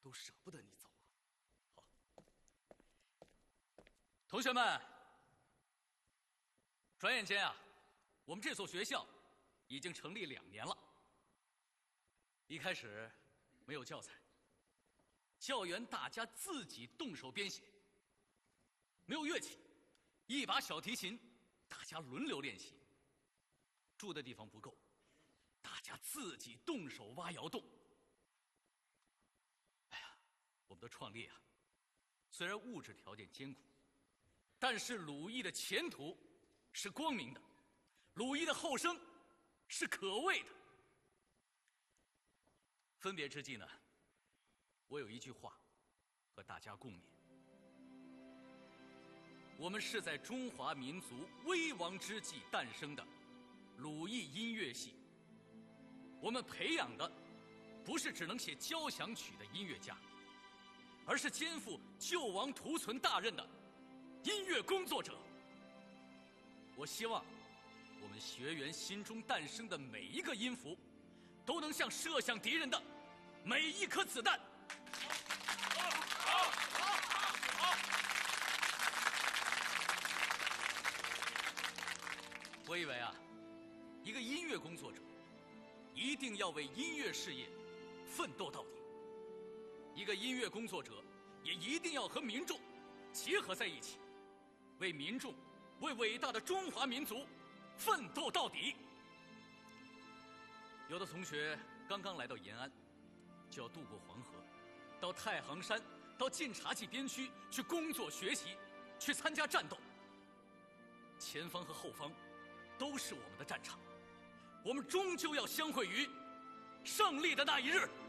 都舍不得你走啊。好，同学们，转眼间啊，我们这所学校已经成立2年了。一开始没有教材，教员大家自己动手编写。没有乐器，一把小提琴，大家轮流练习。住的地方不够，大家自己动手挖窑洞。哎呀，我们的创立啊，虽然物质条件艰苦，但是鲁艺的前途是光明的，鲁艺的后生是可畏的。分别之际呢，我有一句话和大家共勉：我们是在中华民族危亡之际诞生的鲁艺音乐系，我们培养的不是只能写交响曲的音乐家，而是肩负救亡图存大任的音乐工作者。我希望我们学员心中诞生的每一个音符，都能像射向敌人的每一颗子弹。我以为啊，一个音乐工作者一定要为音乐事业奋斗到底，一个音乐工作者也一定要和民众结合在一起，为民众，为伟大的中华民族奋斗到底。有的同学刚刚来到延安，就要渡过黄河，到太行山，到晋察冀边区去工作学习，去参加战斗。前方和后方都是我们的战场，我们终究要相会于胜利的那一日。